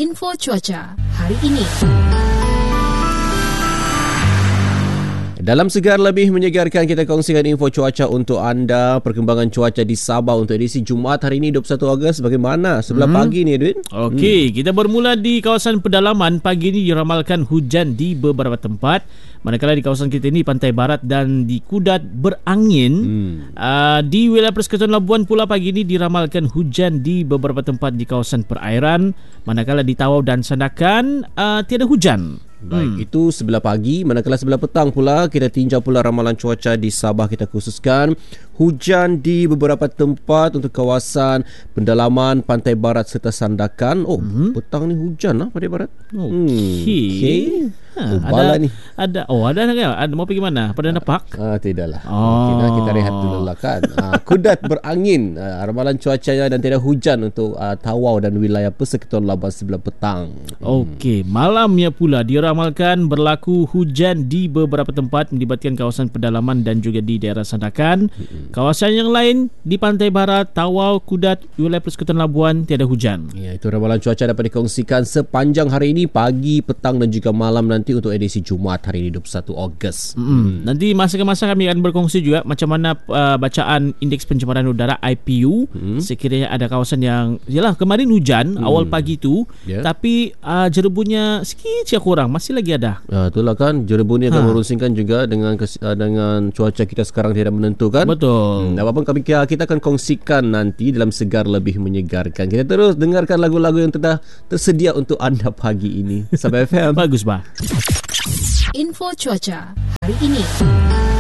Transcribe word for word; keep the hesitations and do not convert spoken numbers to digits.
Info cuaca hari ini. Dalam Segar Lebih Menyegarkan, kita kongsikan info cuaca untuk anda. Perkembangan cuaca di Sabah untuk edisi Jumaat hari ini dua puluh satu Ogos bagaimana? Sebelah hmm. pagi ni, Edwin. Okey, hmm. kita bermula di kawasan pedalaman. Pagi ini diramalkan hujan di beberapa tempat. Manakala di kawasan kita ini, Pantai Barat dan di Kudat berangin. Hmm. Uh, di wilayah Persekutuan Labuan pula pagi ini diramalkan hujan di beberapa tempat di kawasan perairan. Manakala di Tawau dan Sandakan uh, tiada hujan. Baik, hmm. itu sebelah pagi. Manakala sebelah petang pula, kita tinjau pula ramalan cuaca di Sabah. Kita khususkan hujan di beberapa tempat untuk kawasan pendalaman Pantai Barat serta Sandakan. Oh, hmm. petang ni hujan lah Pantai Barat. Okey. Hmm. Okay. Ha, oh, ada ni. Ada oh ada ada mau pergi mana? Perdana Park? Ah, tidaklah. Oh. Kita kita rehat dulu lah kan. Ah, Kudat berangin. Ah, ramalan cuacanya dan tidak hujan untuk ah, Tawau dan wilayah Persekutuan Labuan sebelah petang. Okey, malamnya pula diramalkan berlaku hujan di beberapa tempat melibatkan kawasan pedalaman dan juga di daerah Sandakan. Hmm. Kawasan yang lain di Pantai Barat, Tawau, Kudat, wilayah Persekutuan Labuan tiada hujan. Ya, itu ramalan cuaca dapat dikongsikan sepanjang hari ini, pagi, petang dan juga malam nanti untuk edisi Jumaat hari ini dua puluh satu Ogos. Mm-hmm. Hmm. Nanti masa ke masa kami akan berkongsi juga macam mana uh, bacaan indeks pencemaran udara I P U. Mm-hmm. Sekiranya ada kawasan yang yalah kemarin hujan mm. awal pagi tu, yeah. tapi uh, jerebunya sikit je kurang, masih lagi ada. Ya, itulah kan, jerebu ni akan ha. merusingkan juga dengan uh, dengan cuaca kita sekarang tidak menentu kan. Betul. Hmm, apapun kami kita akan kongsikan nanti dalam Segar Lebih Menyegarkan. Kita terus dengarkan lagu-lagu yang telah tersedia untuk anda pagi ini. Sampai F M. Bagus bah. Info cuaca hari ini.